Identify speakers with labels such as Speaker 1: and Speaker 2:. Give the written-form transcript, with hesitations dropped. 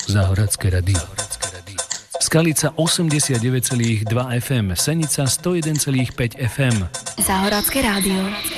Speaker 1: Záhradské radio. Skalica 89,2 FM, Senica 101,5 FM.
Speaker 2: Záhradské rádio.